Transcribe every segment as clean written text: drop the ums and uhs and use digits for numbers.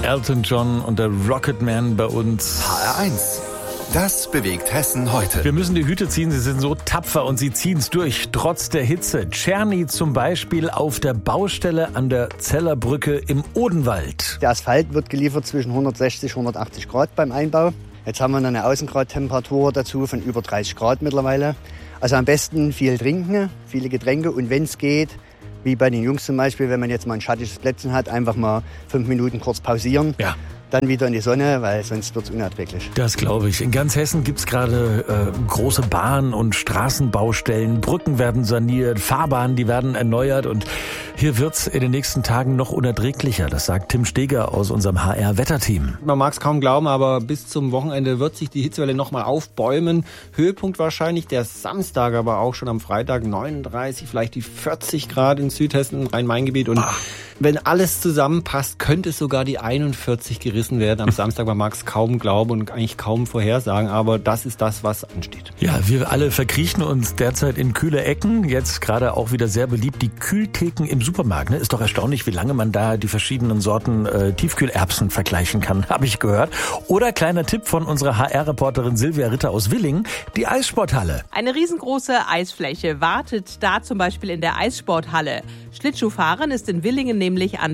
Elton John und der Rocketman bei uns. HR1. Das bewegt Hessen heute. Wir müssen die Hüte ziehen, sie sind so tapfer und sie ziehen es durch, trotz der Hitze. Czerny zum Beispiel auf der Baustelle an der Zellerbrücke im Odenwald. Der Asphalt wird geliefert zwischen 160 und 180 Grad beim Einbau. Jetzt haben wir noch eine Außengradtemperatur dazu von über 30 Grad mittlerweile. Also am besten viel trinken, viele Getränke und wenn es geht, wie bei den Jungs zum Beispiel, wenn man jetzt mal ein schattiges Plätzchen hat, einfach mal 5 Minuten kurz pausieren. Ja. Dann wieder in die Sonne, weil sonst wird es unerträglich. Das glaube ich. In ganz Hessen gibt es gerade große Bahn- und Straßenbaustellen. Brücken werden saniert, Fahrbahnen, die werden erneuert. Und hier wird es in den nächsten Tagen noch unerträglicher. Das sagt Tim Steger aus unserem HR-Wetterteam. Man mag es kaum glauben, aber bis zum Wochenende wird sich die Hitzewelle nochmal aufbäumen. Höhepunkt wahrscheinlich der Samstag, aber auch schon am Freitag 39, vielleicht die 40 Grad in Südhessen, im Rhein-Main-Gebiet. Und wenn alles zusammenpasst, könnte es sogar die 41 gerissen werden am Samstag. Man mag es kaum glauben und eigentlich kaum vorhersagen, aber das ist das, was ansteht. Ja, wir alle verkriechen uns derzeit in kühle Ecken. Jetzt gerade auch wieder sehr beliebt die Kühltheken im Supermarkt. Ne? Ist doch erstaunlich, wie lange man da die verschiedenen Sorten Tiefkühlerbsen vergleichen kann, habe ich gehört. Oder kleiner Tipp von unserer HR-Reporterin Silvia Ritter aus Willingen, die Eissporthalle. Eine riesengroße Eisfläche wartet da zum Beispiel in der Eissporthalle. Schlittschuhfahren ist in Willingen nämlich an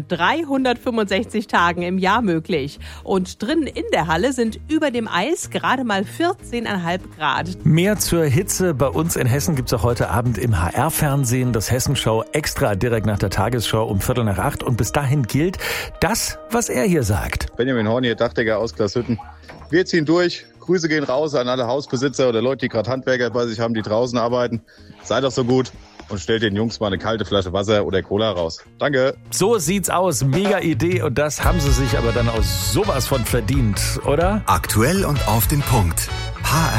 365 Tagen im Jahr möglich. Und drin in der Halle sind über dem Eis gerade mal 14,5 Grad. Mehr zur Hitze bei uns in Hessen gibt's auch heute Abend im HR-Fernsehen. Das Hessenschau extra direkt nach der Tagesschau um 7:45. Und bis dahin gilt das, was er hier sagt. Benjamin Horn hier, Dachdecker aus Glashütten. Wir ziehen durch. Grüße gehen raus an alle Hausbesitzer oder Leute, die gerade Handwerker bei sich haben, die draußen arbeiten. Seid doch so gut und stellt den Jungs mal eine kalte Flasche Wasser oder Cola raus. Danke. So sieht's aus. Mega Idee. Und das haben sie sich aber dann aus sowas von verdient, oder? Aktuell und auf den Punkt. HR